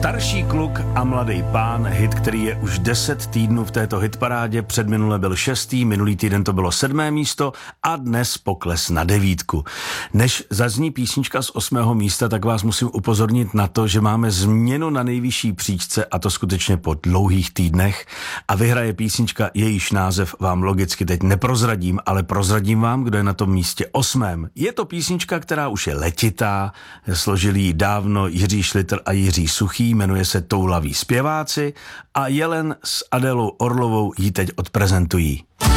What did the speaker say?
Starší kluk a mladý pán, hit, který je už 10 týdnů v této hitparádě, předminule byl 6., minulý týden to bylo 7. místo a dnes pokles na 9. Než zazní písnička z 8. místa, tak vás musím upozornit na to, že máme změnu na nejvyšší příčce, a to skutečně po dlouhých týdnech, a vyhraje písnička, jejíž název vám logicky teď neprozradím, ale prozradím vám, kdo je na tom místě 8. Je to písnička, která už je letitá, složili ji dávno Jiří Šlitr a Jiří Suchý, jmenuje se Toulaví zpěváci a Jelen s Adélou Orlovou ji teď odprezentují.